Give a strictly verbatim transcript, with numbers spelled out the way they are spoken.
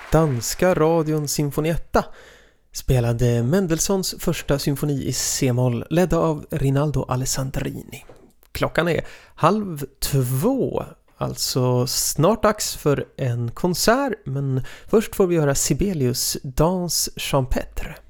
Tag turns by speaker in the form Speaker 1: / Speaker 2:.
Speaker 1: danska radion Sinfonietta spelade Mendelssohns första symfoni i C-moll ledd av Rinaldo Alessandrini. Klockan är halv två, alltså snart dags för en konsert, men först får vi höra Sibelius Danse Champêtre.